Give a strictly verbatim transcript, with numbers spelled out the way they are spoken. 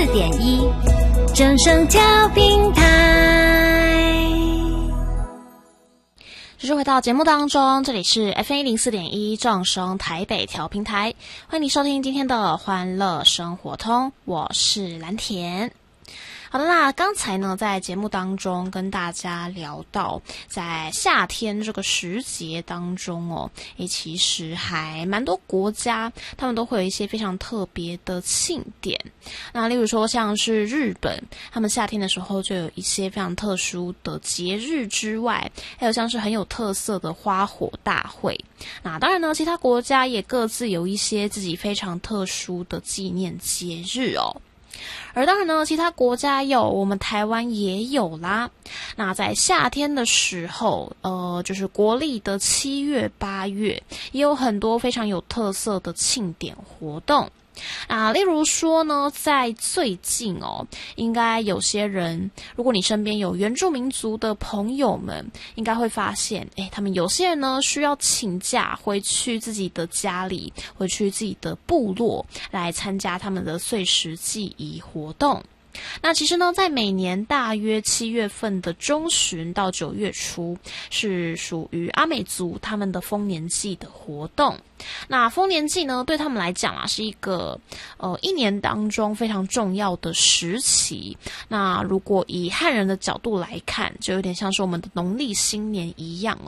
四点一，正声调频台。继续回到节目当中，这里是 F M 一零四点一正声台北调频台，欢迎你收听今天的欢乐生活通，我是蓝田。好的，那刚才呢，在节目当中跟大家聊到，在夏天这个时节当中哦，诶，其实还蛮多国家，他们都会有一些非常特别的庆典。那例如说，像是日本，他们夏天的时候就有一些非常特殊的节日之外，还有像是很有特色的花火大会。那当然呢，其他国家也各自有一些自己非常特殊的纪念节日哦。而当然呢，其他国家有，我们台湾也有啦。那在夏天的时候，呃，就是国历的七月、八月，也有很多非常有特色的庆典活动。啊，例如说呢，在最近哦，应该有些人，如果你身边有原住民族的朋友们，应该会发现，诶，他们有些人呢需要请假回去自己的家里，回去自己的部落来参加他们的岁时祭仪活动。那其实呢，在每年大约七月份的中旬到九月初，是属于阿美族他们的丰年祭的活动。那丰年祭呢，对他们来讲啊，是一个呃一年当中非常重要的时期。那如果以汉人的角度来看，就有点像是我们的农历新年一样